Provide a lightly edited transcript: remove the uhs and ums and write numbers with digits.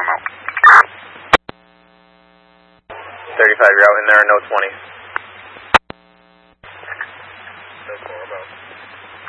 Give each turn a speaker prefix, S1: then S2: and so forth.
S1: I'm out.
S2: 35, you're out in there, no 20.